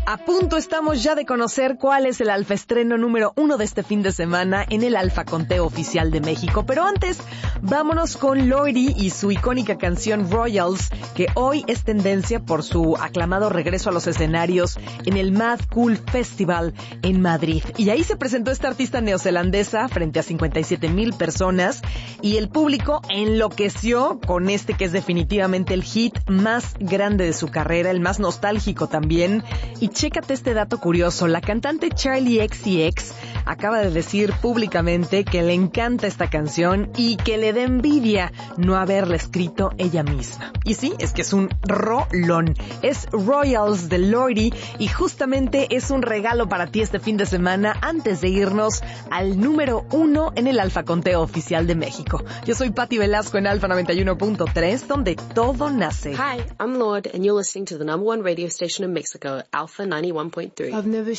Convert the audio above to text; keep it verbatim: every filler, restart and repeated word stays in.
A punto estamos ya de conocer cuál es el alfaestreno número uno de este fin de semana en el Alfa Conteo Oficial de México. Pero antes, vámonos con Lordi y su icónica canción Royals, que hoy es tendencia por su aclamado regreso a los escenarios en el Mad Cool Festival en Madrid. Y ahí se presentó esta artista neozelandesa frente a cincuenta y siete mil personas y el público enloqueció con este que es definitivamente el hit más grande de su carrera, el más nostálgico también. Y chécate este dato curioso, la cantante Charli X C X acaba de decir públicamente que le encanta esta canción y que le da envidia no haberla escrito ella misma. Y sí, es que es un rolón. Es Royals de Lordi y justamente es un regalo para ti este fin de semana antes de irnos al número uno en el Alfa Conteo Oficial de México. Yo soy Patti Velasco en Alfa noventa y uno punto tres, donde todo nace. Hi, I'm Lorde, and you're listening to the number one radio station in Mexico, Alpha ninety-one point three. I've never